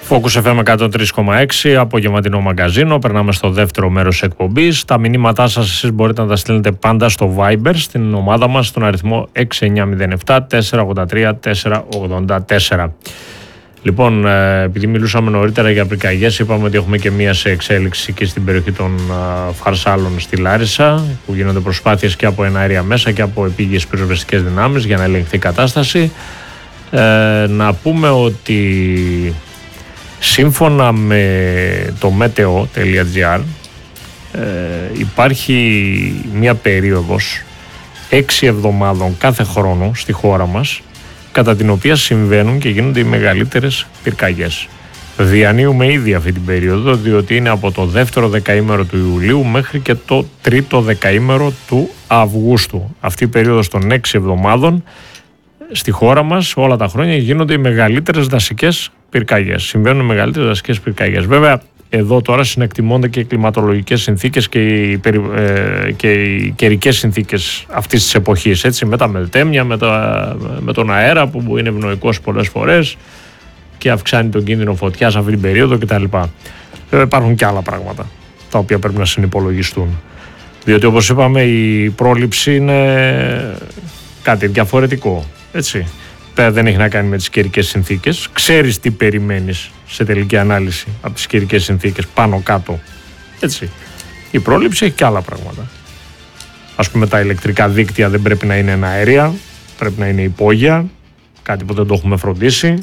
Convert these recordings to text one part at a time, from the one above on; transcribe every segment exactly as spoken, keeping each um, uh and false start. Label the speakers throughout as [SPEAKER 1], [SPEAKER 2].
[SPEAKER 1] Focus εφ εμ εκατόν τρία κόμμα έξι, απογευματινό μαγκαζίνο. Περνάμε στο δεύτερο μέρος εκπομπής. Τα μηνύματά σας εσείς μπορείτε να τα στείλετε πάντα στο Viber, στην ομάδα μας, στον αριθμό έξι εννιά μηδέν επτά τέσσερα ογδόντα τρία τέσσερα ογδόντα τέσσερα. Λοιπόν, επειδή μιλούσαμε νωρίτερα για πυρκαγιές, είπαμε ότι έχουμε και μία σε εξέλιξη και στην περιοχή των Φαρσάλων στη Λάρισα, που γίνονται προσπάθειες και από εναέρια μέσα και από επίγειες πυροσβεστικές δυνάμεις για να ελεγχθεί η κατάσταση. Ε, να πούμε ότι σύμφωνα με το μέτεο τελεία τζι άρ ε, υπάρχει μία περίοδος έξι εβδομάδων κάθε χρόνο στη χώρα μας, κατά την οποία συμβαίνουν και γίνονται οι μεγαλύτερες πυρκαγιές. Διανύουμε ήδη αυτή την περίοδο, διότι είναι από το δεύτερο δεκαήμερο του Ιουλίου μέχρι και το τρίτο δεκαήμερο του Αυγούστου. Αυτή η περίοδος των έξι εβδομάδων στη χώρα μας όλα τα χρόνια γίνονται οι μεγαλύτερες δασικές πυρκαγιές. Συμβαίνουν οι μεγαλύτερες δασικές πυρκαγιές. Βέβαια, εδώ τώρα συνεκτιμώνται και οι κλιματολογικές συνθήκες και οι, περι, ε, και οι καιρικές συνθήκες αυτής της εποχής, έτσι, με τα μελτέμια, με, τα, με τον αέρα που είναι ευνοϊκός πολλές φορές και αυξάνει τον κίνδυνο φωτιάς αυτή την περίοδο κτλ. Βέβαια, υπάρχουν και άλλα πράγματα τα οποία πρέπει να συνυπολογιστούν. Διότι, όπως είπαμε, η πρόληψη είναι κάτι διαφορετικό, έτσι. Δεν έχει να κάνει με τις καιρικές συνθήκες. Ξέρεις τι περιμένεις σε τελική ανάλυση από τις καιρικές συνθήκες πάνω κάτω. Έτσι. Η πρόληψη έχει και άλλα πράγματα. Ας πούμε, τα ηλεκτρικά δίκτυα δεν πρέπει να είναι αέρια, πρέπει να είναι υπόγεια, κάτι που δεν το έχουμε φροντίσει.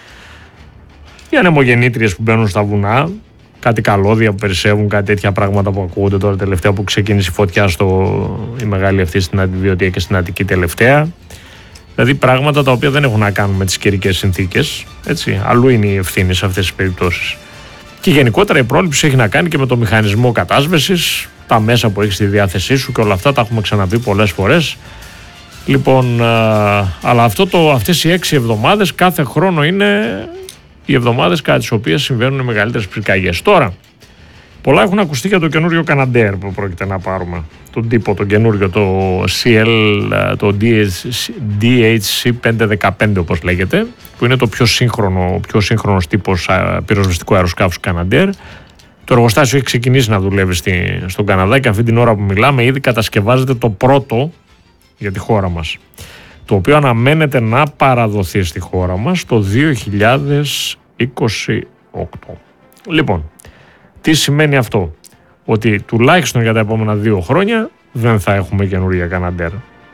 [SPEAKER 1] Οι ανεμογεννήτριες που μπαίνουν στα βουνά, κάτι καλώδια που περισσεύουν, κάτι τέτοια πράγματα που ακούγονται τώρα τελευταία που ξεκίνησε η φωτιά στο, η μεγάλη αυτή στην Αντιβιωτία και στην Αττική τελευταία. Δηλαδή πράγματα τα οποία δεν έχουν να κάνουν με τις καιρικές συνθήκες, έτσι, αλλού είναι η ευθύνη σε αυτές τις περιπτώσεις. Και γενικότερα η πρόληψη έχει να κάνει και με το μηχανισμό κατάσβεσης, τα μέσα που έχεις στη διάθεσή σου και όλα αυτά τα έχουμε ξαναπεί πολλές φορές. Λοιπόν, α, αλλά αυτό το, αυτές οι έξι εβδομάδες κάθε χρόνο είναι οι εβδομάδες κατά τις οποίες συμβαίνουν οι μεγαλύτερες πυρκαγιές. Τώρα, πολλά έχουν ακουστεί για το καινούριο Canadair που πρόκειται να πάρουμε. Τον τύπο, τον καινούριο, το σι ελ, το ντι έιτς σι πεντακόσια δεκαπέντε όπως λέγεται, που είναι το πιο σύγχρονο, ο πιο σύγχρονος τύπος πυροσβεστικού αεροσκάφους Canadair. Το εργοστάσιο έχει ξεκινήσει να δουλεύει στη, στον Καναδά και αυτή την ώρα που μιλάμε ήδη κατασκευάζεται το πρώτο για τη χώρα μας, το οποίο αναμένεται να παραδοθεί στη χώρα μας το δύο χιλιάδες είκοσι οκτώ. Λοιπόν, τι σημαίνει αυτό? Ότι τουλάχιστον για τα επόμενα δύο χρόνια δεν θα έχουμε καινούργια Canadair.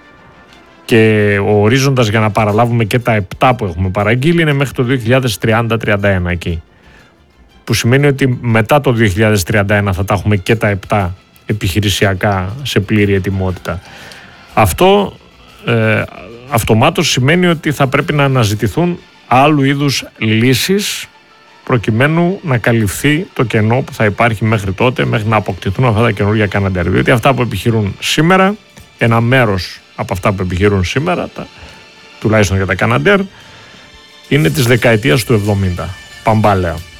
[SPEAKER 1] Και ο ορίζοντας για να παραλάβουμε και τα επτά που έχουμε παραγγείλει είναι μέχρι το δύο χιλιάδες τριάντα τριάντα ένα εκεί. Που σημαίνει ότι μετά το δύο χιλιάδες τριάντα ένα θα τα έχουμε και τα επτά επιχειρησιακά σε πλήρη ετοιμότητα. Αυτό ε, αυτομάτως σημαίνει ότι θα πρέπει να αναζητηθούν άλλου είδους λύσεις προκειμένου να καλυφθεί το κενό που θα υπάρχει μέχρι τότε, μέχρι να αποκτηθούν αυτά τα καινούργια Canadair. Διότι αυτά που επιχειρούν σήμερα, ένα μέρος από αυτά που επιχειρούν σήμερα, τα, τουλάχιστον για τα Canadair, είναι της δεκαετίας του εβδομήντα. Παμπάλαια.